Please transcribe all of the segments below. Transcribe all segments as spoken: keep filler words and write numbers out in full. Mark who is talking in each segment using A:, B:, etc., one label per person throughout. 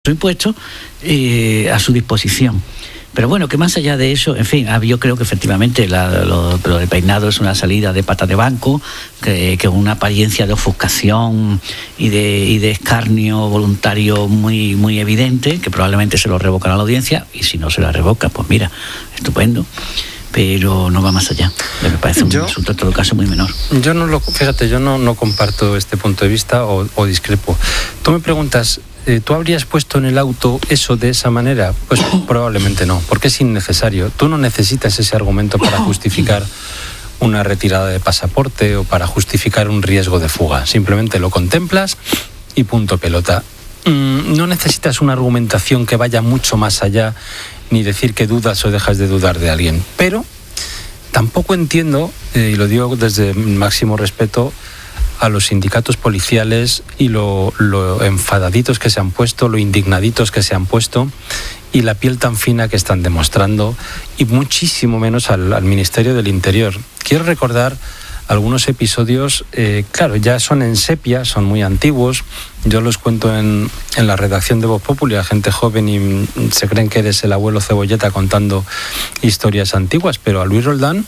A: impuestos eh, a su disposición. Pero bueno, que más allá de eso, en fin, yo creo que efectivamente la, lo, lo del peinado es una salida de pata de banco, que, que una apariencia de ofuscación y de, y de escarnio voluntario muy, muy evidente, que probablemente se lo revocará a la audiencia, y si no se la revoca, pues mira, estupendo. Pero no va más allá. Me parece un yo, asunto en todo caso muy menor.
B: Yo no lo, fíjate, yo no, no comparto este punto de vista o, o discrepo. Tú me preguntas, eh, ¿tú habrías puesto en el auto eso de esa manera? Pues probablemente no, porque es innecesario. Tú no necesitas ese argumento para justificar una retirada de pasaporte o para justificar un riesgo de fuga. Simplemente lo contemplas y punto pelota. Mm, no necesitas una argumentación que vaya mucho más allá, ni decir que dudas o dejas de dudar de alguien. Pero tampoco entiendo, eh, y lo digo desde el máximo respeto, a los sindicatos policiales y lo, lo enfadaditos que se han puesto, lo indignaditos que se han puesto y la piel tan fina que están demostrando, y muchísimo menos al, al Ministerio del Interior. Quiero recordar algunos episodios, eh, claro, ya son en sepia, son muy antiguos. Yo los cuento en, en la redacción de Voz Populi a gente joven y se creen que eres el abuelo Cebolleta contando historias antiguas, pero a Luis Roldán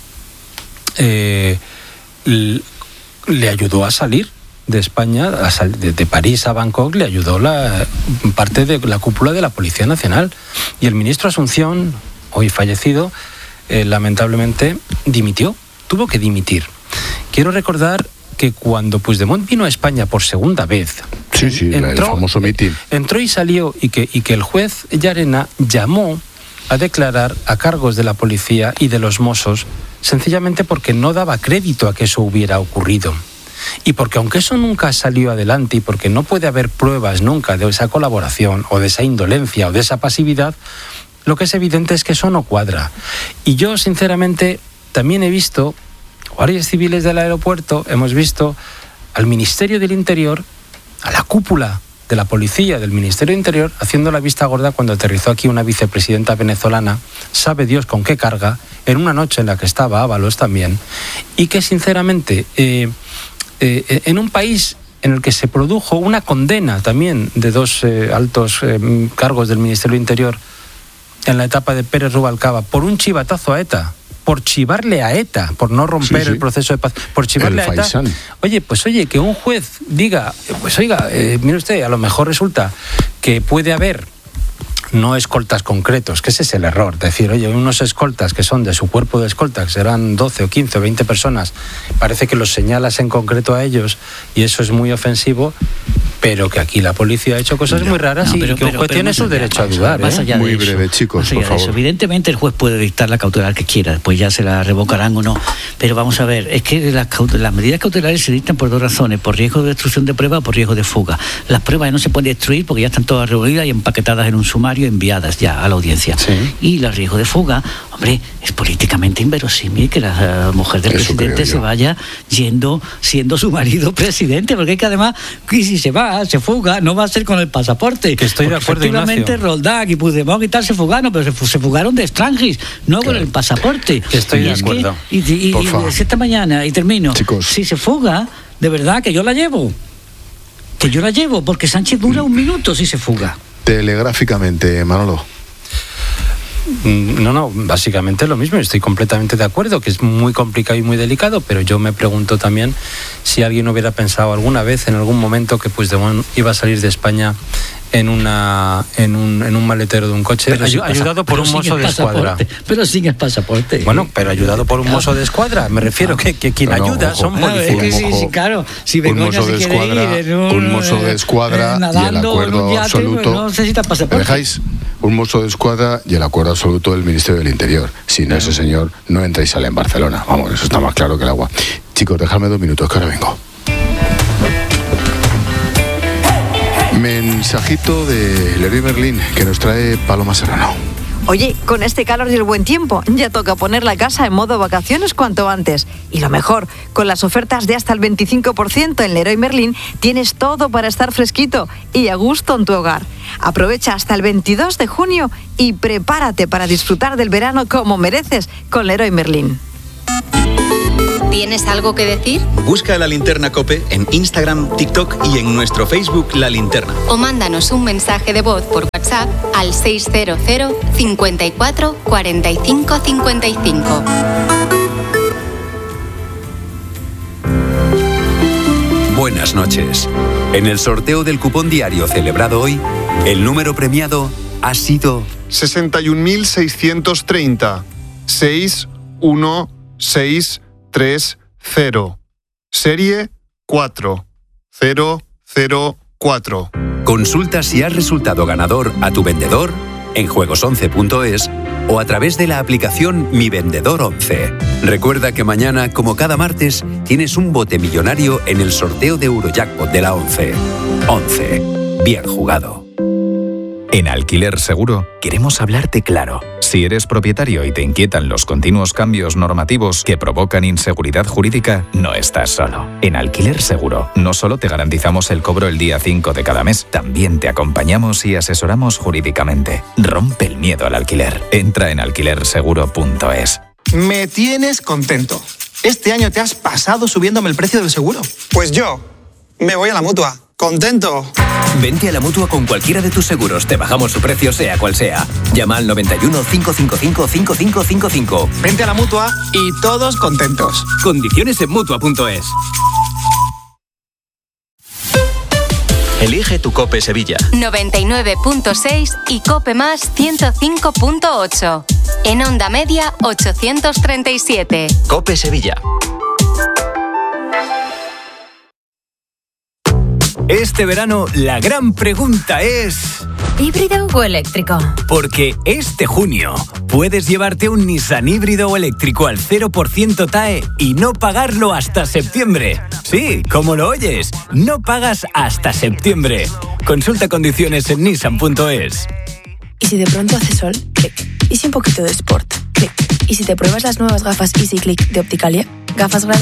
B: eh, le ayudó a salir de España, a sal, de, de París a Bangkok, le ayudó la parte de la cúpula de la Policía Nacional. Y el ministro Asunción, hoy fallecido, eh, lamentablemente dimitió, tuvo que dimitir. Quiero recordar que cuando Puigdemont vino a España por segunda vez,
C: sí, sí, entró, el famoso mitin,
B: entró y salió, y que, y que el juez Llarena llamó a declarar a cargos de la policía y de los Mossos, sencillamente porque no daba crédito a que eso hubiera ocurrido. Y porque aunque eso nunca salió adelante y porque no puede haber pruebas nunca de esa colaboración o de esa indolencia o de esa pasividad, lo que es evidente es que eso no cuadra. Y yo, sinceramente, también he visto guardias civiles del aeropuerto, hemos visto al Ministerio del Interior, a la cúpula de la policía del Ministerio del Interior, haciendo la vista gorda cuando aterrizó aquí una vicepresidenta venezolana, sabe Dios con qué carga, en una noche en la que estaba Ábalos también, y que sinceramente, eh, eh, en un país en el que se produjo una condena también de dos eh, altos eh, cargos del Ministerio del Interior en la etapa de Pérez Rubalcaba por un chivatazo a ETA, por chivarle a ETA, por no romper sí, sí. el proceso de paz, por chivarle el a ETA. Faisán. Oye, pues oye, que un juez diga, pues oiga, eh, mire usted, a lo mejor resulta que puede haber no escoltas concretos, que ese es el error, decir, oye, unos escoltas que son de su cuerpo de escoltas, que serán doce o quince o veinte personas, parece que los señalas en concreto a ellos y eso es muy ofensivo, pero que aquí la policía ha hecho cosas no, muy raras no, pero, y que un juez pero, tiene su derecho a dudar.
A: Más allá
C: ¿eh? Muy
A: de
C: breve,
A: eso,
C: chicos, por favor.
A: Eso. Evidentemente el juez puede dictar la cautelar que quiera, después ya se la revocarán o no, pero vamos a ver, es que las, las medidas cautelares se dictan por dos razones, por riesgo de destrucción de pruebas o por riesgo de fuga. Las pruebas no se pueden destruir porque ya están todas reunidas y empaquetadas en un sumario, enviadas ya a la audiencia. Sí. Y el riesgo de fuga, hombre, es políticamente inverosímil que la uh, mujer del Eso presidente se vaya yendo, siendo su marido presidente, porque es que además, y si se va, se fuga, no va a ser con el pasaporte.
B: Que estoy de acuerdo,
A: efectivamente,
B: Ignacio.
A: Roldán y Puigdemont y tal se fugaron, pero se, se fugaron de extranjis, no claro. con el pasaporte.
B: Que estoy
A: y
B: de
A: es
B: acuerdo.
A: Que, y, y, y, y esta mañana, y termino,
C: Chicos.
A: si se fuga, de verdad que yo la llevo. Que yo la llevo, porque Sánchez dura un minuto si se fuga.
C: Telegráficamente, Manolo.
B: No, no, básicamente lo mismo, estoy completamente de acuerdo, que es muy complicado y muy delicado, pero yo me pregunto también si alguien hubiera pensado alguna vez, en algún momento, que Puigdemont iba a salir de España en una en un, en un maletero de un coche, ay, ayudado por un mozo de escuadra.
A: Pero sin el pasaporte.
B: Bueno, pero ayudado por un mozo de escuadra, me refiero que, que quien no, no, ayuda ojo, son policías.
A: Es que sí, sí, claro, si
C: un mozo de escuadra, ir un, un mozo de escuadra eh, nadando, y el acuerdo yate, absoluto.
A: No necesita pasaporte.
C: ¿Me dejáis? Un mozo de escuadra y el acuerdo absoluto del Ministerio del Interior. Sin no. ese señor no entra y sale en Barcelona. Vamos, eso está más claro que el agua. Chicos, dejadme dos minutos, que ahora vengo. Mensajito de Leroy Merlin que nos trae Paloma Serrano.
D: Oye, con este calor y el buen tiempo, ya toca poner la casa en modo vacaciones cuanto antes. Y lo mejor, con las ofertas de hasta el veinticinco por ciento en Leroy Merlin, tienes todo para estar fresquito y a gusto en tu hogar. Aprovecha hasta el veintidós de junio y prepárate para disfrutar del verano como mereces con Leroy Merlin.
E: ¿Tienes algo que decir?
F: Busca La Linterna COPE en Instagram, TikTok y en nuestro Facebook La Linterna.
E: O mándanos un mensaje de voz por WhatsApp al seis cero cero, cincuenta y cuatro, cuarenta y cinco, cincuenta y cinco.
G: Buenas noches. En el sorteo del cupón diario celebrado hoy, el número premiado ha sido
H: sesenta y un mil seiscientos treinta, seis uno seis tres cero, serie cuatro cero cero cuatro.
G: Consulta si has resultado ganador a tu vendedor en juegos once punto es o a través de la aplicación Mi Vendedor once. Recuerda que mañana, como cada martes, tienes un bote millonario en el sorteo de Eurojackpot de la once. once. Bien jugado.
I: En Alquiler Seguro queremos hablarte claro. Si eres propietario y te inquietan los continuos cambios normativos que provocan inseguridad jurídica, no estás solo. En Alquiler Seguro no solo te garantizamos el cobro el día cinco de cada mes, también te acompañamos y asesoramos jurídicamente. Rompe el miedo al alquiler. Entra en alquiler seguro punto es.
J: Me tienes contento. Este año te has pasado subiéndome el precio del seguro. Pues yo me voy a la Mutua. ¡Contento!
K: Vente a la Mutua con cualquiera de tus seguros. Te bajamos su precio, sea cual sea. Llama al noventa y uno, cinco cinco cinco, cinco cinco cinco cinco.
J: Vente a la Mutua y todos contentos.
K: Condiciones en Mutua punto es.
F: Elige tu COPE Sevilla.
E: noventa y nueve punto seis y COPE Más ciento cinco punto ocho. En onda media ochocientos treinta y siete.
F: COPE Sevilla.
L: Este verano la gran pregunta es...
M: ¿híbrido o eléctrico?
L: Porque este junio puedes llevarte un Nissan híbrido o eléctrico al cero por ciento T A E y no pagarlo hasta septiembre. Sí, como lo oyes, no pagas hasta septiembre. Consulta condiciones en nissan punto es.
N: ¿Y si de pronto hace sol? Clic. ¿Y si un poquito de sport? Clic. ¿Y si te pruebas las nuevas gafas Easy Click de Opticalia? Gafas graduadas